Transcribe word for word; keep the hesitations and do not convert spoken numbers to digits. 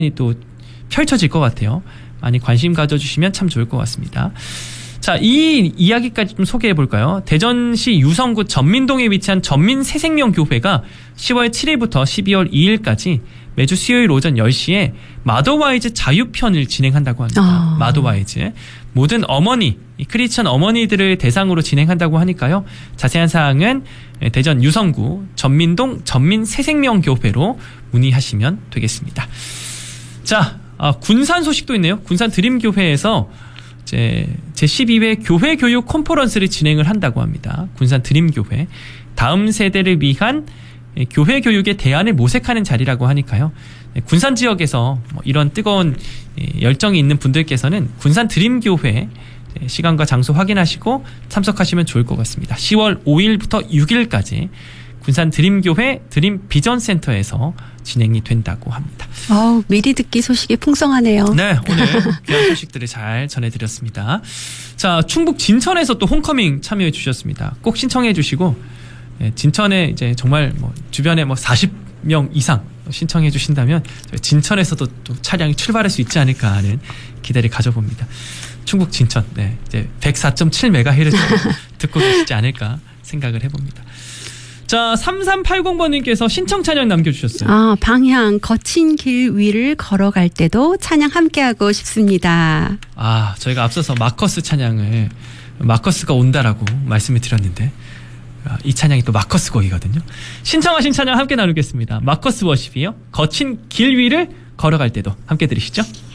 또 펼쳐질 것 같아요. 많이 관심 가져주시면 참 좋을 것 같습니다. 자, 이 이야기까지 좀 소개해 볼까요? 대전시 유성구 전민동에 위치한 전민새생명교회가 시월 칠일부터 십이월 이일까지 매주 수요일 오전 열 시에 마더와이즈 자유편을 진행한다고 합니다. 아. 마더와이즈. 모든 어머니, 크리스천 어머니들을 대상으로 진행한다고 하니까요. 자세한 사항은 대전 유성구 전민동 전민새생명교회로 문의하시면 되겠습니다. 자, 아, 군산 소식도 있네요. 군산 드림교회에서 제 제십이 회 교회 교육 컨퍼런스를 진행을 한다고 합니다. 군산 드림교회. 다음 세대를 위한 교회 교육의 대안을 모색하는 자리라고 하니까요. 군산 지역에서 이런 뜨거운 열정이 있는 분들께서는 군산 드림교회 시간과 장소 확인하시고 참석하시면 좋을 것 같습니다. 시월 오일부터 육일까지 군산 드림교회 드림 비전센터에서 진행이 된다고 합니다. 어우, 미리 듣기 소식이 풍성하네요. 네, 오늘 귀한 소식들을 잘 전해드렸습니다. 자, 충북 진천에서 또 홈커밍 참여해 주셨습니다. 꼭 신청해 주시고, 네, 진천에 이제 정말 뭐 주변에 뭐 사십 명 이상 신청해 주신다면 진천에서도 또 차량이 출발할 수 있지 않을까 하는 기대를 가져봅니다. 충북 진천, 네, 이제 백사 점 칠 메가헤르츠 듣고 계시지 않을까 생각을 해봅니다. 자, 삼삼팔공 번님께서 신청 찬양 남겨주셨어요. 아, 방향 거친 길 위를 걸어갈 때도 찬양 함께하고 싶습니다. 아, 저희가 앞서서 마커스 찬양을 마커스가 온다라고 말씀을 드렸는데 이 찬양이 또 마커스 곡이거든요. 신청하신 찬양 함께 나누겠습니다. 마커스 워십이요. 거친 길 위를 걸어갈 때도 함께 들으시죠.